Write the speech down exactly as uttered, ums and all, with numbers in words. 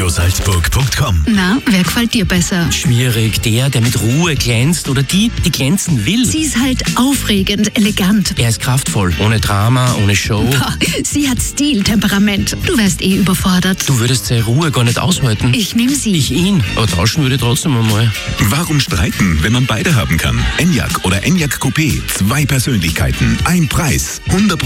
radiosalzburg punkt com. Na, wer gefällt dir besser? Schwierig. Der, der mit Ruhe glänzt oder die, die glänzen will. Sie ist halt aufregend, elegant. Er ist kraftvoll. Ohne Drama, ohne Show. Boah, sie hat Stil, Temperament. Du wärst eh überfordert. Du würdest seine Ruhe gar nicht aushalten. Ich nehm sie. Ich ihn. Aber tauschen würde ich trotzdem einmal. Warum streiten, wenn man beide haben kann? Enyaq oder Enyaq Coupé. Zwei Persönlichkeiten, ein Preis. hundert